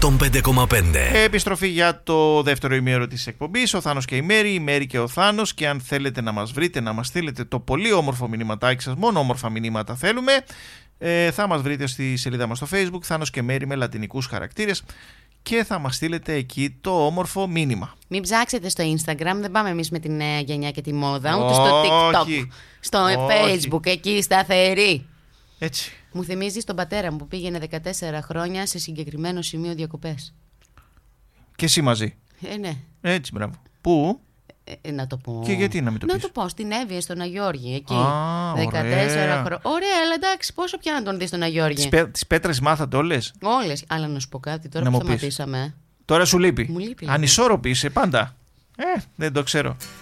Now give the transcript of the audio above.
105,5. Επιστροφή για το δεύτερο ημίωρο της εκπομπής. Ο Θάνος και η Μέρη και ο Θάνος. Και αν θέλετε να μας βρείτε, να μας στείλετε το πολύ όμορφο μηνύματάκι σας, μόνο όμορφα μηνύματα θέλουμε, θα μας βρείτε στη σελίδα μας στο Facebook, Θάνος και Μέρη με λατινικούς χαρακτήρες, και θα μας στείλετε εκεί το όμορφο μήνυμα. Μην ψάξετε στο Instagram, δεν πάμε εμείς με τη νέα γενιά και τη μόδα, ούτε στο TikTok, στο Facebook, εκεί σταθερή. Έτσι. Μου θυμίζει τον πατέρα μου που πήγαινε 14 χρόνια σε συγκεκριμένο σημείο διακοπές. Και εσύ μαζί. Ναι. Έτσι, μπράβο. Πού? Να το πω. Και γιατί να μην το πεις? Να το πω, στην Εύβοια, στον Αγιώργη, εκεί. 14 χρόνια. Ωραία, αλλά εντάξει, πόσο πια να τον δεις στον Αγιώργη? Τις πέτρες μάθατε όλες? Όλες. Αλλά να σου πω κάτι, τώρα που σταματήσαμε. Τώρα σου λείπει. Μου λείπει. Ανισόρροπη είσαι πάντα. Δεν το ξέρω.